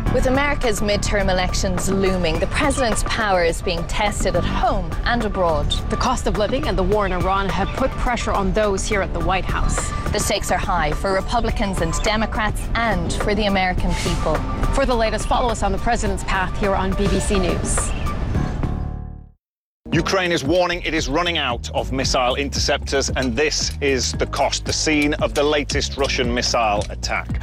With America's midterm elections looming, the president's power is being tested at home and abroad. The cost of living and the war in Iran have put pressure on those here at the White House. The stakes are high for Republicans and Democrats and for the American people. For the latest, follow us on the president's path here on BBC News. Ukraine is warning it is running out of missile interceptors, and this is the cost, the scene of the latest Russian missile attack.